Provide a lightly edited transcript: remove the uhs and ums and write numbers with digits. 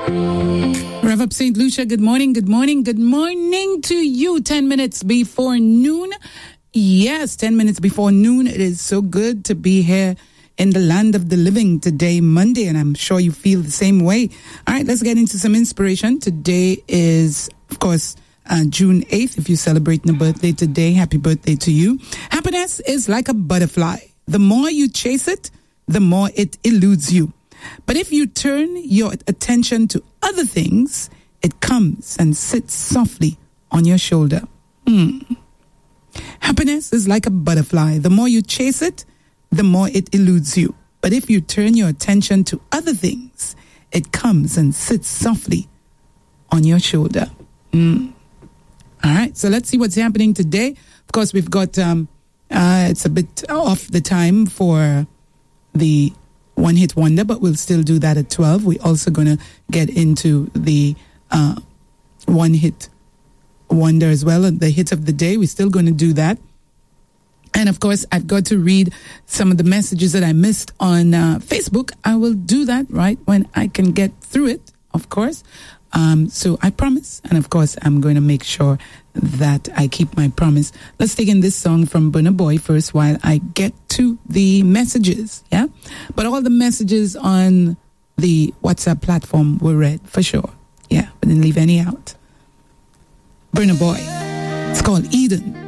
Rev Up St. Lucia, good morning, good morning, good morning to you. 10 minutes before noon. Yes, 10 minutes before noon. It is so good to be here in the land of the living today, Monday, and I'm sure you feel the same way. All right, let's get into some inspiration. Today is, of course, June 8th. If you're celebrating a birthday today, happy birthday to you. Happiness is like a butterfly. The more you chase it, the more it eludes you. But if you turn your attention to other things, it comes and sits softly on your shoulder. Happiness is like a butterfly. The more you chase it, the more it eludes you. But if you turn your attention to other things, it comes and sits softly on your shoulder. All right, so let's see what's happening today. Of course, we've got, it's a bit off the time for the One Hit Wonder, but we'll still do that at 12. We're also going to get into the One Hit Wonder as well, the hit of the day. We're still going to do that. And of course, I've got to read some of the messages that I missed on Facebook. I will do that right when I can get through it, of course. So I promise. And of course, I'm going to make sure that I keep my promise. Let's take in this song from Burna Boy first while I get to the messages. Yeah. But all the messages on the WhatsApp platform were read for sure. Yeah. We didn't leave any out. Burna Boy. It's called Eden.